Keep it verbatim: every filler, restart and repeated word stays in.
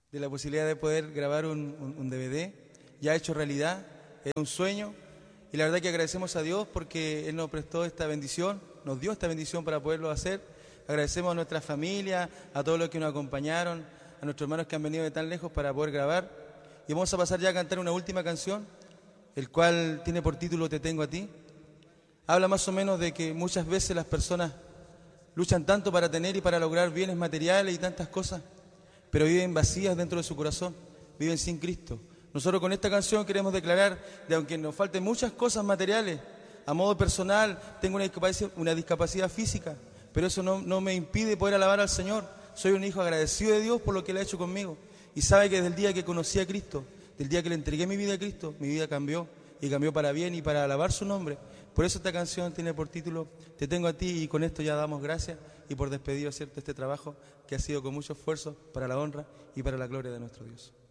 de la posibilidad de poder grabar un, un, un D V D, ya hecho realidad, es un sueño, y la verdad que agradecemos a Dios porque Él nos prestó esta bendición, nos dio esta bendición para poderlo hacer. Agradecemos a nuestra familia, a todos los que nos acompañaron, a nuestros hermanos que han venido de tan lejos para poder grabar. Y vamos a pasar ya a cantar una última canción, el cual tiene por título Te tengo a ti. Habla más o menos de que muchas veces las personas luchan tanto para tener y para lograr bienes materiales y tantas cosas, pero viven vacías dentro de su corazón, viven sin Cristo. Nosotros con esta canción queremos declarar de aunque nos falten muchas cosas materiales, a modo personal, tengo una discapacidad, una discapacidad física, pero eso no, no me impide poder alabar al Señor. Soy un hijo agradecido de Dios por lo que Él ha hecho conmigo. Y sabe que desde el día que conocí a Cristo, del día que le entregué mi vida a Cristo, mi vida cambió, y cambió para bien y para alabar su nombre. Por eso esta canción tiene por título Te tengo a ti, y con esto ya damos gracias y por despedido, ¿cierto?, este trabajo que ha sido con mucho esfuerzo para la honra y para la gloria de nuestro Dios.